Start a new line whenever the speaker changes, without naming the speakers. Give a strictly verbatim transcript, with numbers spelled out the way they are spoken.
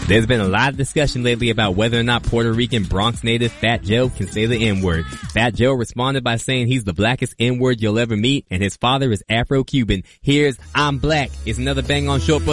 There's been a lot of discussion lately about whether or not Puerto Rican Bronx native Fat Joe can say the N-word. Fat Joe responded by saying he's the blackest N-word you'll ever meet, and his father is Afro-Cuban. Here's I'm Black. It's another bang on short